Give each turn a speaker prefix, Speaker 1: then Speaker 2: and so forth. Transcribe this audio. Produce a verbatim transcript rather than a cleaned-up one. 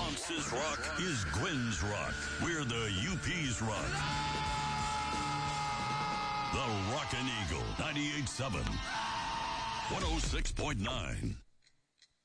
Speaker 1: Ponce's rock is Gwen's rock. We're the U P's rock. The Rockin' Eagle, ninety-eight point seven, one oh six point nine.